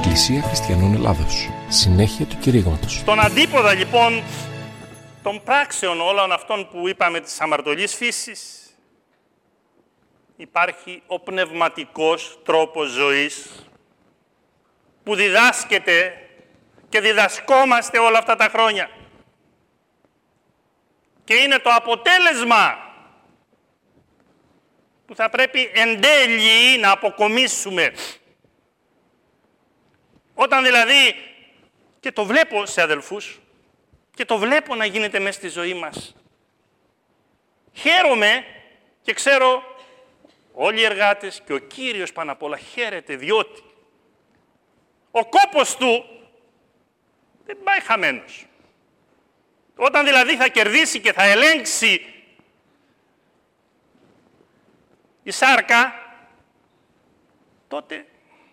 Εκκλησία Χριστιανών Ελλάδος. Συνέχεια του κηρύγματος. Στον αντίποδα λοιπόν των πράξεων όλων αυτών που είπαμε της αμαρτωλής φύσης υπάρχει ο πνευματικός τρόπος ζωής που διδάσκεται και διδασκόμαστε όλα αυτά τα χρόνια. Και είναι το αποτέλεσμα που θα πρέπει εν τέλει να αποκομίσουμε. Όταν δηλαδή, και το βλέπω σε αδελφούς, και το βλέπω να γίνεται μέσα στη ζωή μας. Χαίρομαι και ξέρω όλοι οι εργάτες και ο Κύριος πάνω απ' όλα χαίρεται, διότι ο κόπος του δεν πάει χαμένος. Όταν δηλαδή θα κερδίσει και θα ελέγξει η σάρκα, τότε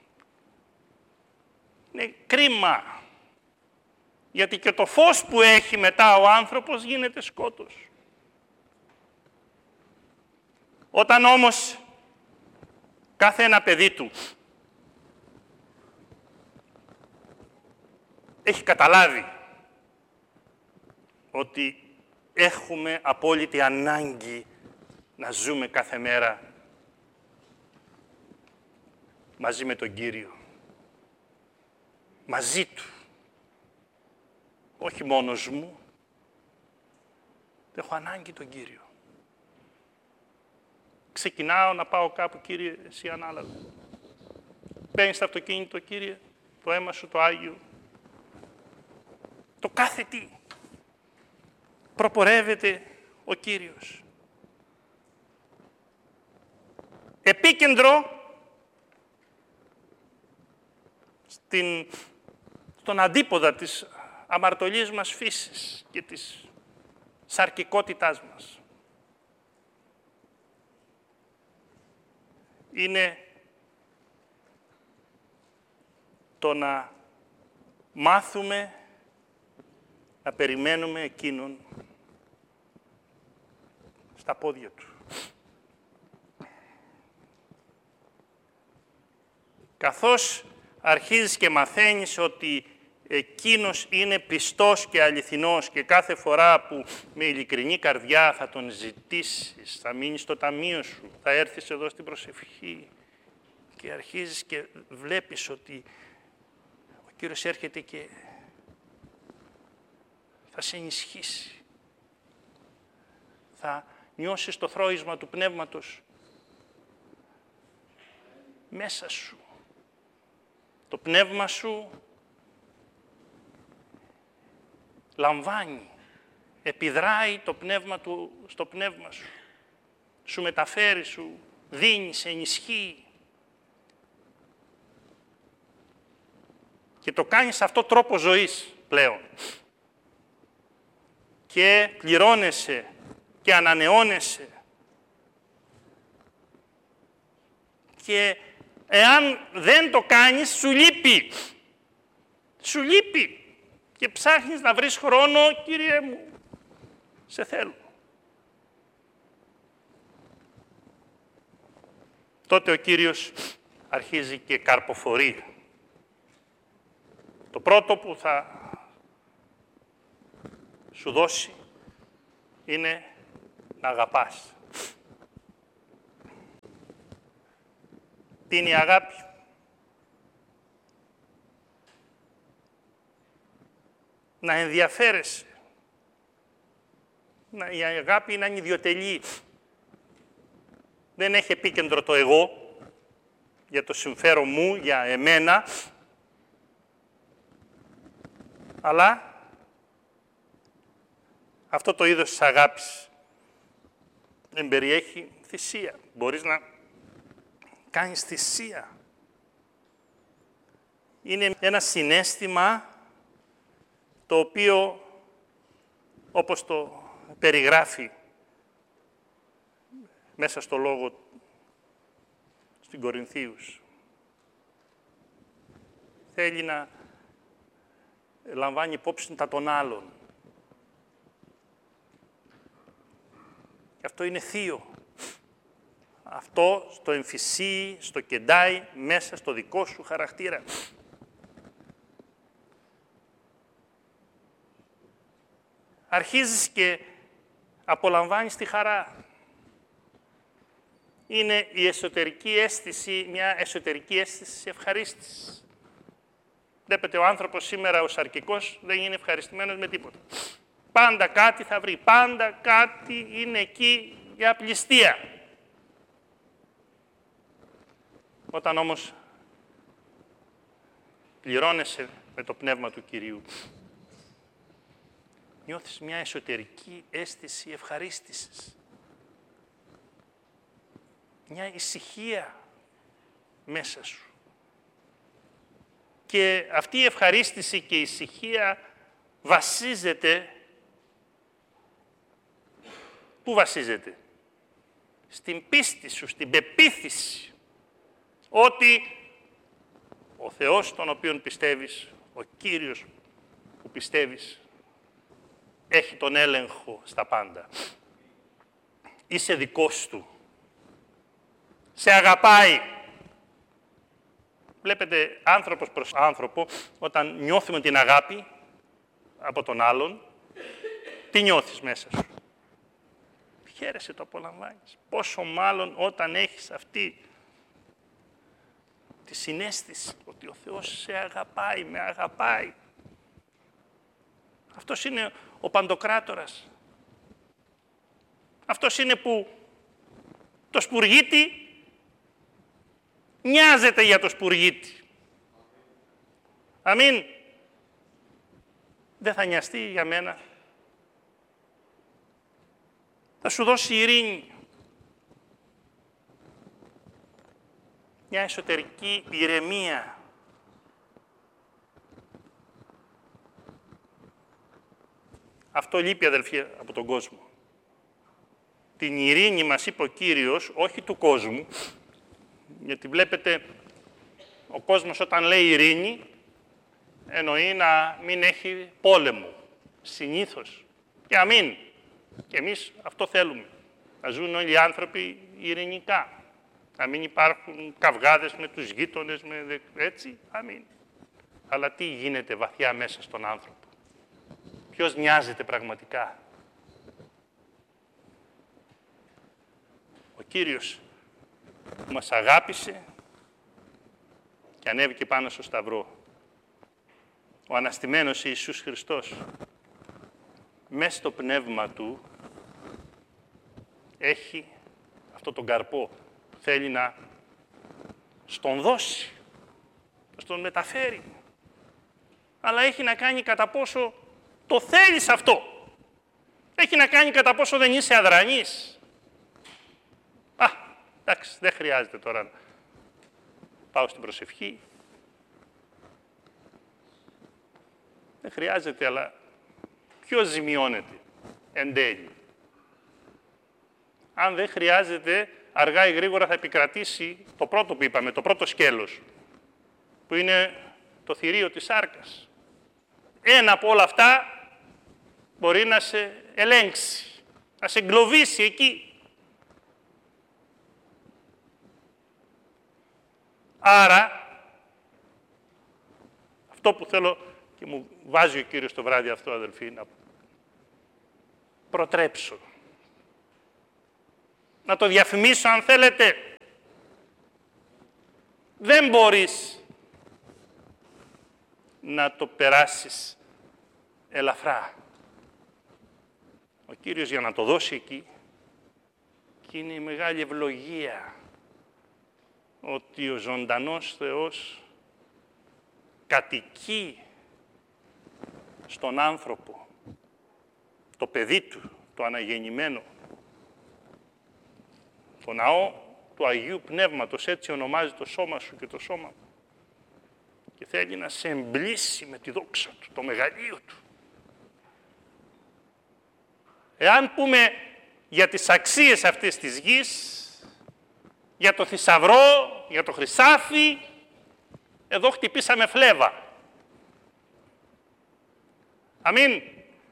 είναι κρίμα. Γιατί και το φως που έχει μετά ο άνθρωπος γίνεται σκότος. Όταν όμως κάθε ένα παιδί του έχει καταλάβει ότι έχουμε απόλυτη ανάγκη να ζούμε κάθε μέρα μαζί με τον Κύριο. Μαζί Του. Όχι μόνος μου. Έχω ανάγκη τον Κύριο. Ξεκινάω να πάω κάπου, Κύριε, εσύ ανάλαβε. Παίρνεις το αυτοκίνητο, Κύριε, το αίμα σου, το Άγιο. Το κάθε τι. Προπορεύεται ο Κύριος. Επίκεντρο στον αντίποδα της αμαρτωλής μας φύσης και της σαρκικότητάς μας. Είναι το να μάθουμε να περιμένουμε Εκείνον στα πόδια Του. Καθώς αρχίζεις και μαθαίνεις ότι Εκείνος είναι πιστός και αληθινός και κάθε φορά που με ειλικρινή καρδιά θα Τον ζητήσεις, θα μείνεις στο ταμείο σου, θα έρθεις εδώ στην προσευχή και αρχίζεις και βλέπεις ότι ο Κύριος έρχεται και θα σε ενισχύσει. Θα νιώσεις το θρώισμα του Πνεύματος μέσα σου. Το πνεύμα σου λαμβάνει, επιδράει το πνεύμα του στο πνεύμα σου. Σου μεταφέρει, σου δίνει, σε ενισχύει. Και το κάνεις αυτό τρόπο ζωής πλέον. Και πληρώνεσαι και ανανεώνεσαι. Και εάν δεν το κάνεις, σου λείπει. Σου λείπει. Και ψάχνεις να βρεις χρόνο, Κύριε μου, σε θέλω. Τότε ο Κύριος αρχίζει και καρποφορεί. Το πρώτο που θα σου δώσει είναι να αγαπάς. Τι είναι η αγάπη? Να ενδιαφέρεσαι. Η αγάπη να είναι ιδιωτελή. Δεν έχει επίκεντρο το εγώ, για το συμφέρον μου, για εμένα, αλλά αυτό το είδος της αγάπης εμπεριέχει θυσία. Μπορείς να κάνεις θυσία. Είναι ένα συναίσθημα το οποίο, όπως το περιγράφει μέσα στο λόγο στην Κορινθίους, θέλει να λαμβάνει υπόψη τα των άλλων. Και αυτό είναι θείο. Αυτό στο εμφυσίει, στο κεντάει μέσα στο δικό σου χαρακτήρα. αρχίζεις και απολαμβάνεις τη χαρά. Είναι η εσωτερική αίσθηση, μια εσωτερική αίσθηση ευχαρίστησης. Βλέπετε, ο άνθρωπος σήμερα, ο σαρκικός, δεν είναι ευχαριστημένος με τίποτα. Πάντα κάτι θα βρει, πάντα κάτι είναι εκεί για απληστία. Όταν όμως πληρώνεσαι με το Πνεύμα του Κυρίου, νιώθεις μια εσωτερική αίσθηση ευχαρίστησης. Μια ησυχία μέσα σου. Και αυτή η ευχαρίστηση και η ησυχία βασίζεται... Πού βασίζεται? Στην πίστη σου, στην πεποίθηση ότι ο Θεός τον οποίον πιστεύεις, ο Κύριος που πιστεύεις, έχει τον έλεγχο στα πάντα. Είσαι δικός του. Σε αγαπάει. Βλέπετε, άνθρωπος προς άνθρωπο, όταν νιώθουμε την αγάπη από τον άλλον, τι νιώθεις μέσα σου? Χαίρεσαι, το απολαμβάνεις. Πόσο μάλλον όταν έχεις αυτή τη συναίσθηση ότι ο Θεός σε αγαπάει, με αγαπάει. Αυτός είναι ο Παντοκράτορας. Αυτός είναι που το σπουργίτη νοιάζεται για το σπουργίτη. Αμήν. Δεν θα νοιαστεί για μένα. Θα σου δώσει ειρήνη. Μια εσωτερική ηρεμία. Αυτό λείπει, αδελφοί, από τον κόσμο. Την ειρήνη μας είπε ο Κύριος, όχι του κόσμου, γιατί βλέπετε, ο κόσμος όταν λέει ειρήνη, εννοεί να μην έχει πόλεμο, συνήθως. Και αμήν. Και εμείς αυτό θέλουμε. Να ζουν όλοι οι άνθρωποι ειρηνικά. Να μην υπάρχουν καυγάδες με τους γείτονες, έτσι, αμήν. Αλλά τι γίνεται βαθιά μέσα στον άνθρωπο? Ποιος νοιάζεται πραγματικά? Ο Κύριος που μας αγάπησε και ανέβηκε πάνω στο Σταυρό. Ο αναστημένος Ιησούς Χριστός, μέσα στο πνεύμα Του, έχει αυτό τον καρπό που θέλει να στον δώσει, να στον μεταφέρει. Αλλά έχει να κάνει κατά πόσο το θέλεις αυτό. Έχει να κάνει κατά πόσο δεν είσαι αδρανής. Εντάξει, δεν χρειάζεται τώρα να πάω στην προσευχή. Δεν χρειάζεται, αλλά ποιος ζημιώνεται εν τέλει? Αν δεν χρειάζεται, αργά ή γρήγορα θα επικρατήσει το πρώτο που είπαμε, το πρώτο σκέλος, που είναι το θηρίο της σάρκας. Ένα από όλα αυτά μπορεί να σε ελέγξει, να σε εγκλωβίσει εκεί. Άρα, αυτό που θέλω και μου βάζει ο Κύριος το βράδυ αυτό, αδελφοί, να προτρέψω. Να το διαφημίσω αν θέλετε. Δεν μπορείς να το περάσεις ελαφρά. Ο Κύριος για να το δώσει εκεί, και είναι η μεγάλη ευλογία ότι ο ζωντανός Θεός κατοικεί στον άνθρωπο, το παιδί Του, το αναγεννημένο. Το ναό του Αγίου Πνεύματος, έτσι ονομάζει το σώμα σου και το σώμα μου. Και θέλει να σε εμπλήσει με τη δόξα Του, το μεγαλείο Του. Εάν πούμε για τις αξίες αυτής της γης, για το θησαυρό, για το χρυσάφι, εδώ χτυπήσαμε φλέβα. Αμήν.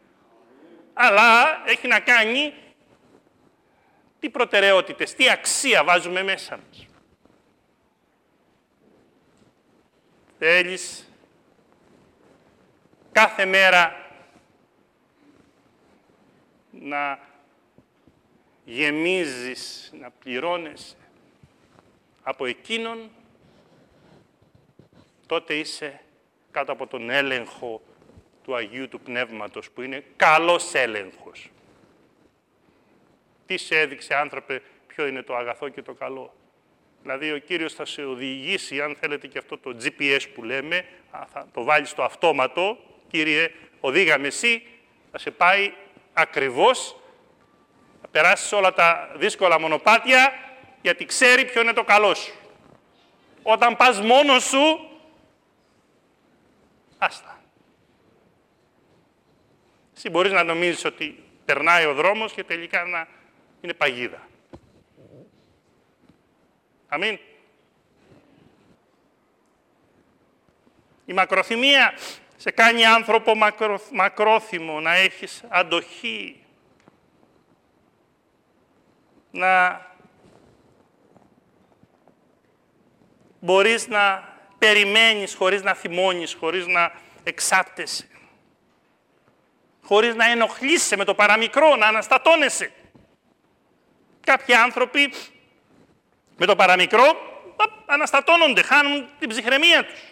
Αλλά έχει να κάνει τι προτεραιότητες, τι αξία βάζουμε μέσα μας. Θέλεις κάθε μέρα να γεμίζεις, να πληρώνεσαι από εκείνον, τότε είσαι κάτω από τον έλεγχο του Αγίου του Πνεύματος, που είναι καλός έλεγχος. Τι σε έδειξε, άνθρωπε, ποιο είναι το αγαθό και το καλό? Δηλαδή, ο Κύριος θα σε οδηγήσει, αν θέλετε και αυτό το GPS που λέμε, θα το βάλεις στο αυτόματο, Κύριε, οδήγαμε εσύ, θα σε πάει ακριβώς, θα περάσεις όλα τα δύσκολα μονοπάτια, γιατί ξέρει ποιο είναι το καλό σου. Όταν πας μόνος σου, άστα. Εσύ μπορείς να νομίζεις ότι περνάει ο δρόμος και τελικά να είναι παγίδα. Αμήν. Η μακροθυμία σε κάνει άνθρωπο μακρόθυμο, να έχεις αντοχή, να μπορείς να περιμένεις χωρίς να θυμώνεις, χωρίς να εξάπτεσαι, χωρίς να ενοχλείσαι με το παραμικρό, να αναστατώνεσαι. Κάποιοι άνθρωποι με το παραμικρό αναστατώνονται, χάνουν την ψυχραιμία τους.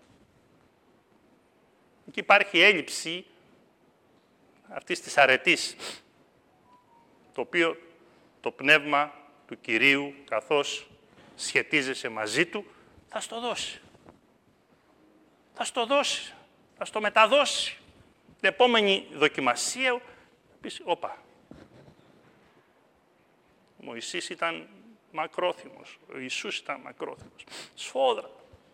Εκεί υπάρχει έλλειψη αυτής της αρετής, το οποίο το πνεύμα του Κυρίου, καθώς σχετίζεσαι μαζί του, θα στο δώσει. Θα στο δώσει, θα στο μεταδώσει. Την επόμενη δοκιμασία, θα πεις, όπα. Ο Μωυσής ήταν μακρόθυμος, ο Ιησούς ήταν μακρόθυμος. Σφόδρα.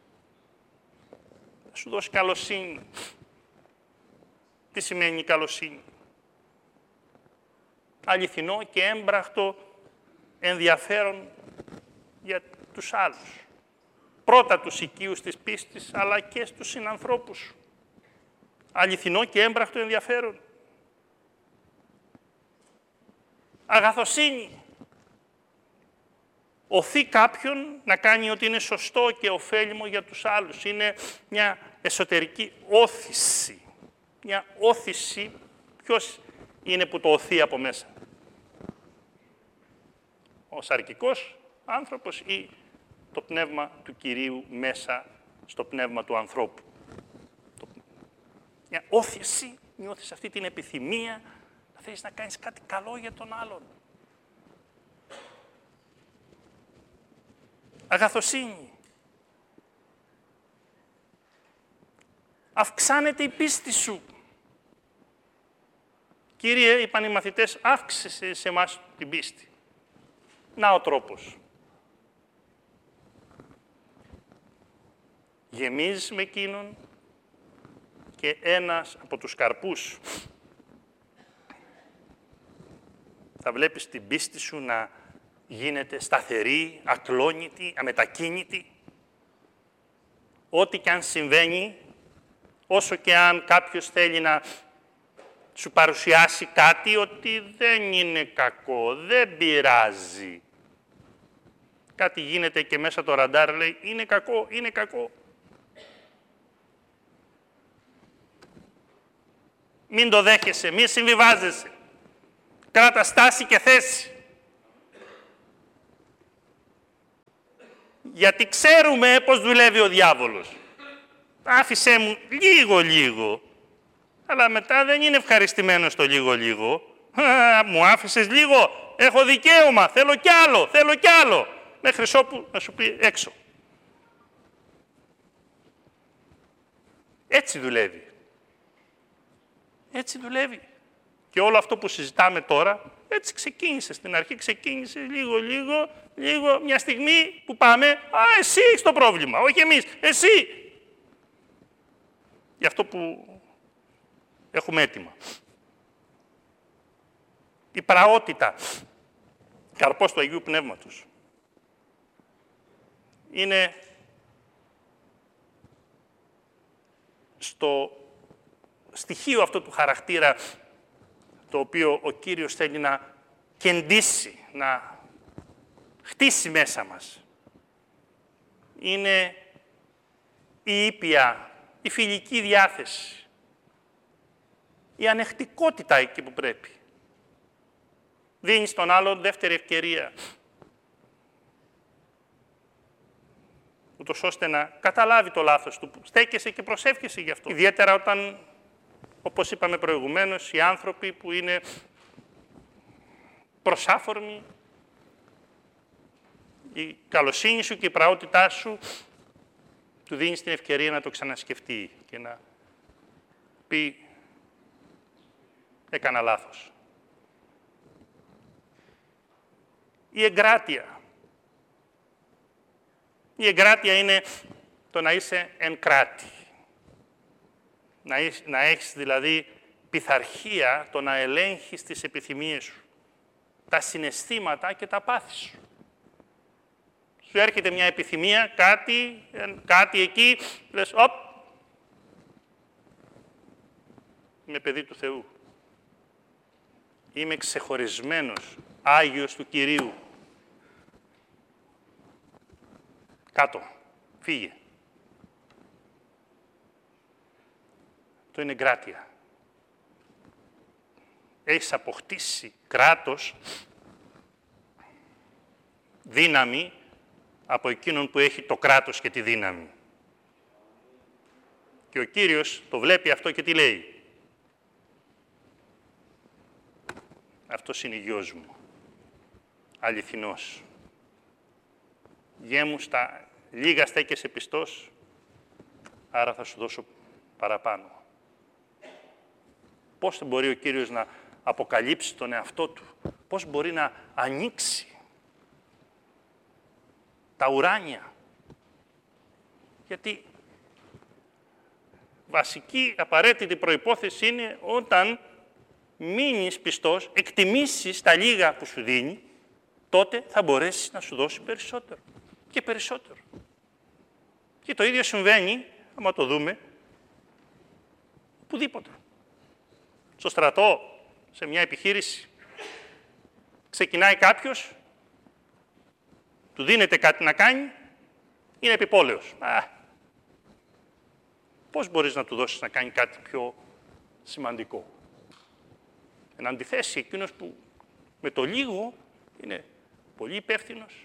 Θα σου δώσει καλοσύνη. Τι σημαίνει καλοσύνη? Αληθινό και έμπραχτο ενδιαφέρον για τους άλλους. Πρώτα τους οικείους της πίστης, αλλά και στους συνανθρώπους σου. Αληθινό και έμπραχτο ενδιαφέρον. Αγαθοσύνη. Οθεί κάποιον να κάνει ότι είναι σωστό και ωφέλιμο για τους άλλους. Είναι μια εσωτερική όθηση. Μια όθηση, ποιος είναι που το οθεί από μέσα? Ο σαρκικός άνθρωπος ή το πνεύμα του Κυρίου μέσα στο πνεύμα του ανθρώπου? Μια όθηση, νιώθεις αυτή την επιθυμία να θέλεις να κάνεις κάτι καλό για τον άλλον. Αγαθοσύνη. Αυξάνεται η πίστη σου. Κύριε, είπαν οι μαθητές, αύξησε σε εμάς την πίστη. Να ο τρόπος. Γεμίζεις με εκείνον και ένας από τους καρπούς θα βλέπεις την πίστη σου να γίνεται σταθερή, ακλόνητη, αμετακίνητη. Ό,τι και αν συμβαίνει, όσο και αν κάποιος θέλει να σου παρουσιάσει κάτι, ότι δεν είναι κακό, δεν πειράζει. Κάτι γίνεται και μέσα το ραντάρ λέει, είναι κακό, είναι κακό. Μην το δέχεσαι, μην συμβιβάζεσαι. Κράτα στάση και θέση. Γιατί ξέρουμε πώς δουλεύει ο διάβολος. Άφησέ μου λίγο-λίγο. Αλλά μετά δεν είναι ευχαριστημένος το λίγο-λίγο. Μου άφησες λίγο, έχω δικαίωμα, θέλω κι άλλο, θέλω κι άλλο. Μέχρι όπου να σου πει έξω. Έτσι δουλεύει. Έτσι δουλεύει. Και όλο αυτό που συζητάμε τώρα, έτσι ξεκίνησε. Στην αρχή ξεκίνησε λίγο, μια στιγμή που πάμε, εσύ έχεις το πρόβλημα, όχι εμείς, εσύ. Για αυτό που έχουμε έτοιμα. Η πραότητα, καρπός του Αγίου Πνεύματος, είναι στο στοιχείο αυτό του χαρακτήρα το οποίο ο Κύριος θέλει να κεντήσει, να χτίσει μέσα μας. Είναι η ήπια, η φιλική διάθεση, η ανεχτικότητα εκεί που πρέπει. Δίνει στον άλλον δεύτερη ευκαιρία. Ούτως ώστε να καταλάβει το λάθος του. Στέκεσαι και προσεύχεσαι γι' αυτό. Ιδιαίτερα όταν, όπως είπαμε προηγουμένως, οι άνθρωποι που είναι προσάφορμοι, η καλοσύνη σου και η πραότητά σου του δίνει την ευκαιρία να το ξανασκεφτεί και να πει έκανα λάθος. Η εγκράτεια. Η εγκράτεια είναι το να είσαι εν κράτη. Να έχεις δηλαδή πειθαρχία, το να ελέγχεις τις επιθυμίες σου, τα συναισθήματα και τα πάθη σου. Σου έρχεται μια επιθυμία, κάτι εκεί, λες, οπ, είμαι παιδί του Θεού. Είμαι ξεχωρισμένος, Άγιος του Κυρίου. Κάτω, φύγε. Το είναι εγκράτεια. Έχεις αποκτήσει κράτος, δύναμη, από εκείνον που έχει το κράτος και τη δύναμη. Και ο Κύριος το βλέπει αυτό και τι λέει. Αυτός είναι γιος μου, αληθινός. Γέ μου στα λίγα στέκεσαι πιστός, άρα θα σου δώσω παραπάνω. Πώς μπορεί ο Κύριος να αποκαλύψει τον εαυτό του, πώς μπορεί να ανοίξει τα ουράνια. Γιατί βασική απαραίτητη προϋπόθεση είναι όταν μείνεις πιστός, εκτιμήσεις τα λίγα που σου δίνει, τότε θα μπορέσεις να σου δώσει περισσότερο και περισσότερο. Και το ίδιο συμβαίνει, άμα το δούμε, οπουδήποτε. Στο στρατό, σε μια επιχείρηση, ξεκινάει κάποιος, του δίνεται κάτι να κάνει, είναι επιπόλαιος. Πώς μπορείς να του δώσεις να κάνει κάτι πιο σημαντικό. Εν αντιθέσει, εκείνος που με το λίγο είναι πολύ υπεύθυνος,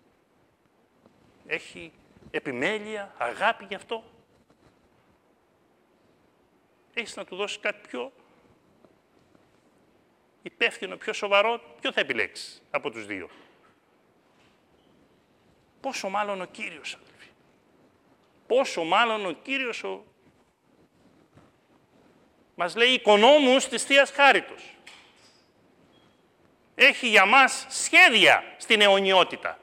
έχει επιμέλεια, αγάπη γι' αυτό. Έχεις να του δώσεις κάτι πιο υπεύθυνο, πιο σοβαρό, ποιο θα επιλέξεις από τους δύο. Πόσο μάλλον ο Κύριος, αδελφοί. Πόσο μάλλον ο Κύριος μας λέει οικονόμους της Θείας Χάριτος. Έχει για μας σχέδια στην αιωνιότητα.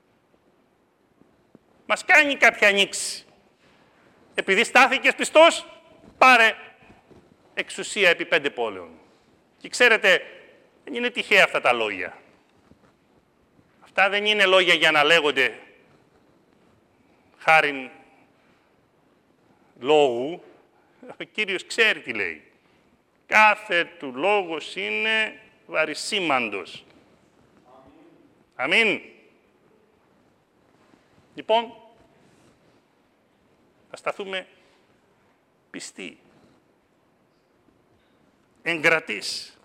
Μας κάνει κάποια ανοίξη. Επειδή στάθηκες πιστός, πάρε εξουσία επί 5 πόλεων. Και ξέρετε, δεν είναι τυχαία αυτά τα λόγια. Αυτά δεν είναι λόγια για να λέγονται χάριν λόγου. Ο Κύριος ξέρει τι λέει. Κάθε του λόγος είναι βαρισίμαντος. Αμήν. Λοιπόν, θα σταθούμε πιστοί. Εγκρατείς.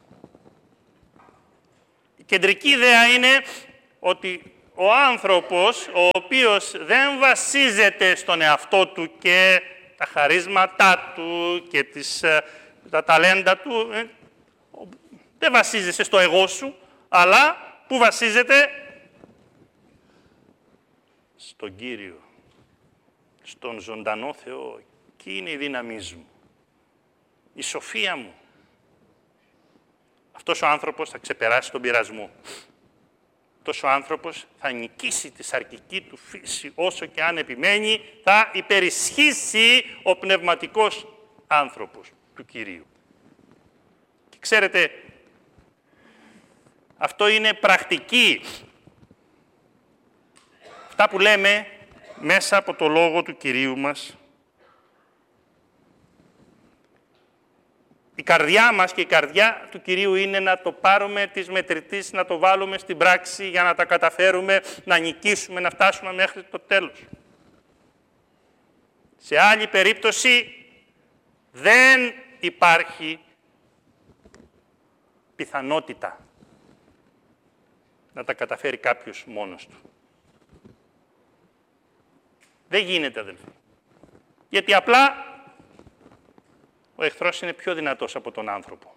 Η κεντρική ιδέα είναι ότι ο άνθρωπος, ο οποίος δεν βασίζεται στον εαυτό του και τα χαρίσματά του και τα ταλέντα του, δεν βασίζεσαι στο εγώ σου, αλλά που βασίζεται στον Κύριο, στον ζωντανό Θεό. Εκεί είναι η δύναμή μου, η σοφία μου. Αυτός ο άνθρωπος θα ξεπεράσει τον πειρασμό. Αυτός ο άνθρωπος θα νικήσει τη σαρκική του φύση, όσο και αν επιμένει, θα υπερισχύσει ο πνευματικός άνθρωπος του Κυρίου. Και ξέρετε, αυτό είναι πρακτική. Αυτά που λέμε μέσα από το λόγο του Κυρίου μας, η καρδιά μας και η καρδιά του Κυρίου είναι να το πάρουμε της μετρητής, να το βάλουμε στην πράξη για να τα καταφέρουμε, να νικήσουμε, να φτάσουμε μέχρι το τέλος. Σε άλλη περίπτωση δεν υπάρχει πιθανότητα να τα καταφέρει κάποιος μόνος του. Δεν γίνεται, αδελφοί. Γιατί απλά ο εχθρός είναι πιο δυνατός από τον άνθρωπο.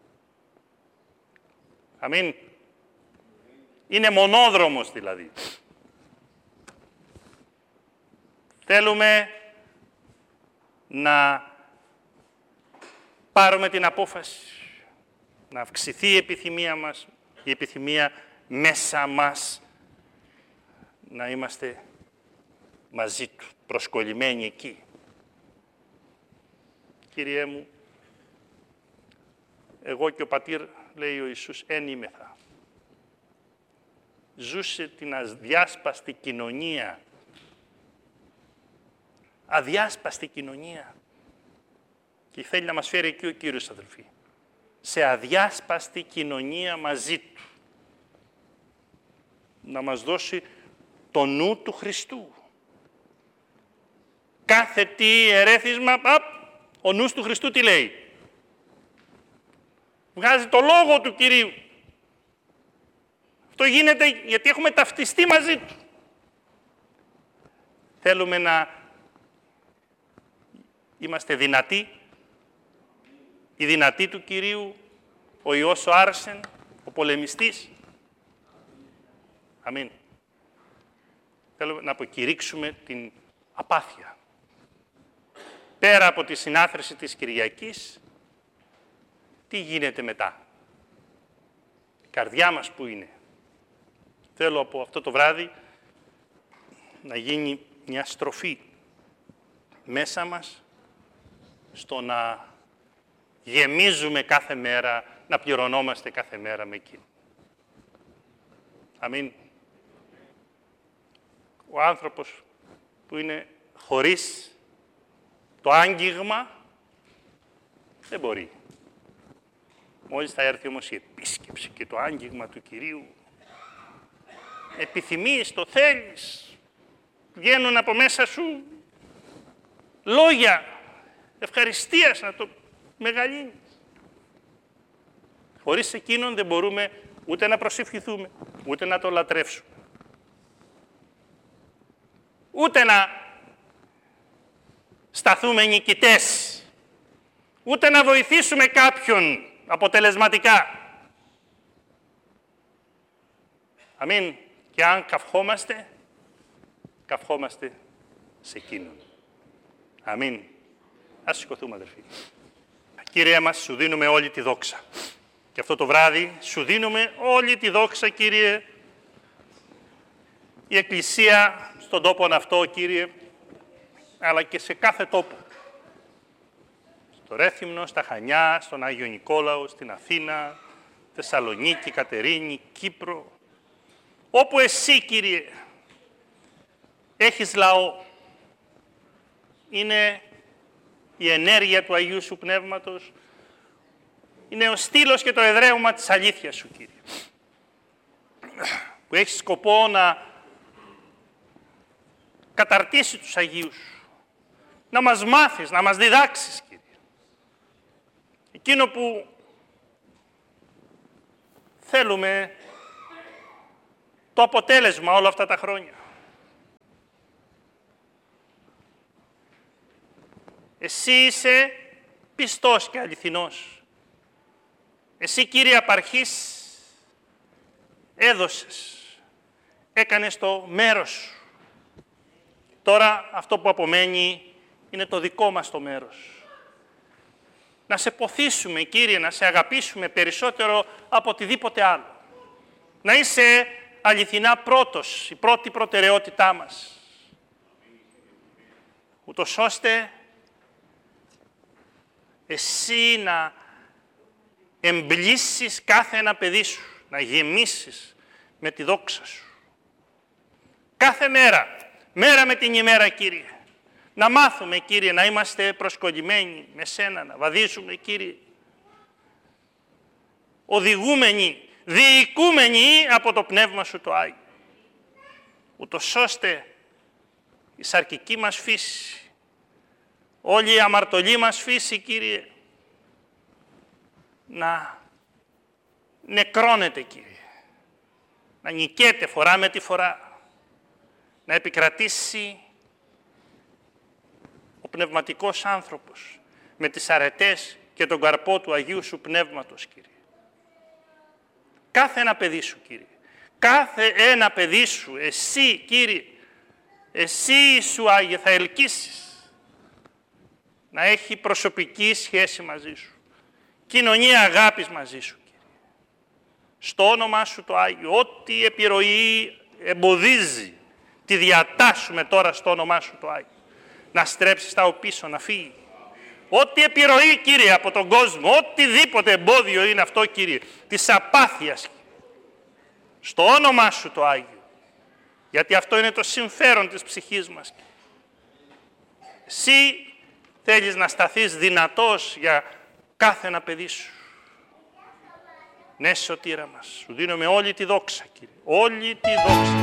Αμήν. Είναι μονόδρομος δηλαδή. Θέλουμε να πάρουμε την απόφαση, να αυξηθεί η επιθυμία μας, η επιθυμία μέσα μας, να είμαστε μαζί του, προσκολλημένοι εκεί. Κύριέ μου, εγώ και ο πατήρ, λέει ο Ιησούς, εν είμεθα. Ζούσε την αδιάσπαστη κοινωνία. Αδιάσπαστη κοινωνία. Και θέλει να μας φέρει εκεί ο Κύριος, αδελφοί. Σε αδιάσπαστη κοινωνία μαζί του. Να μας δώσει το νου του Χριστού. Κάθε τι ερέθισμα, ο νους του Χριστού τι λέει. Βγάζει το λόγο του Κυρίου. Αυτό γίνεται γιατί έχουμε ταυτιστεί μαζί του. Θέλουμε να είμαστε δυνατοί. Οι δυνατοί του Κυρίου, ο Υιός ο Άρσεν, ο πολεμιστής. Αμήν. Θέλουμε να αποκηρύξουμε την απάθεια. Πέρα από τη συνάθρηση της Κυριακής, τι γίνεται μετά. Η καρδιά μας που είναι. Θέλω από αυτό το βράδυ να γίνει μια στροφή μέσα μας στο να γεμίζουμε κάθε μέρα, να πληρωνόμαστε κάθε μέρα με εκείνο. Αμήν. Ο άνθρωπος που είναι χωρίς το άγγιγμα δεν μπορεί. Μόλις θα έρθει όμως η επίσκεψη και το άγγιγμα του Κυρίου, επιθυμείς, το θέλεις, βγαίνουν από μέσα σου λόγια ευχαριστίας να το μεγαλύνεις. Χωρίς εκείνον δεν μπορούμε ούτε να προσευχηθούμε, ούτε να το λατρεύσουμε. Ούτε να σταθούμε νικητές, ούτε να βοηθήσουμε κάποιον αποτελεσματικά. Αμήν. Και αν καυχόμαστε σε εκείνον. Αμήν. Ας σηκωθούμε, αδερφοί. Κύριε μας, σου δίνουμε όλη τη δόξα. Και αυτό το βράδυ σου δίνουμε όλη τη δόξα, Κύριε. Η Εκκλησία στον τόπο αυτό, Κύριε, αλλά και σε κάθε τόπο. Στο Ρέθυμνο, στα Χανιά, στον Άγιο Νικόλαο, στην Αθήνα, Θεσσαλονίκη, Κατερίνη, Κύπρο. Όπου εσύ, Κύριε, έχεις λαό, είναι η ενέργεια του Αγίου Σου Πνεύματος, είναι ο στήλος και το εδραίωμα της αλήθειας Σου, Κύριε, που έχει σκοπό να καταρτήσει τους Αγίους, να μας μάθεις, να μας διδάξεις, Κύριε. Εκείνο που θέλουμε το αποτέλεσμα όλα αυτά τα χρόνια. Εσύ είσαι πιστός και αληθινός. Εσύ, Κύριε Απαρχής, έδωσες, έκανες το μέρος σου. Τώρα αυτό που απομένει είναι το δικό μας το μέρος. Να σε ποθήσουμε, Κύριε, να σε αγαπήσουμε περισσότερο από οτιδήποτε άλλο. Να είσαι αληθινά πρώτος, η πρώτη προτεραιότητά μας. Ούτως ώστε εσύ να εμπλήσεις κάθε ένα παιδί σου, να γεμίσεις με τη δόξα σου. Κάθε μέρα, μέρα με την ημέρα, Κύριε, να μάθουμε, Κύριε, να είμαστε προσκολλημένοι με Σένα, να βαδίζουμε, Κύριε, οδηγούμενοι, διοικούμενοι από το Πνεύμα Σου το Άγιο. Ούτως ώστε η σαρκική μας φύση, όλη η αμαρτωλή μας φύση, Κύριε, να νεκρώνεται, Κύριε. να νικέται φορά με τη φορά, να επικρατήσει ο πνευματικός άνθρωπος με τις αρετές και τον καρπό του Αγίου Σου Πνεύματος, Κύριε. Κάθε ένα παιδί Σου, Κύριε. Κάθε ένα παιδί Σου, Εσύ, Κύριε, Εσύ Σου, Άγιε, θα ελκύσεις να έχει προσωπική σχέση μαζί Σου, κοινωνία αγάπης μαζί Σου, Κύριε. Στο όνομά Σου το Άγιο, ό,τι επιρροή εμποδίζει, τη διατάσσουμε τώρα στο όνομά Σου το Άγιο. Να στρέψεις τα οπίσω, να φύγει. Ό,τι επιρροή, Κύριε, από τον κόσμο, οτιδήποτε εμπόδιο είναι αυτό, Κύριε, της απάθειας, Κύριε. Στο όνομά Σου το Άγιο. Γιατί αυτό είναι το συμφέρον της ψυχής μας. Εσύ θέλεις να σταθείς δυνατός για κάθε ένα παιδί Σου. Ναι, σωτήρα μας, Σου δίνουμε όλη τη δόξα, Κύριε. Όλη τη δόξα.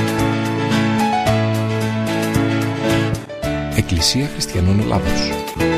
Εκκλησία Χριστιανών Ελλάδος.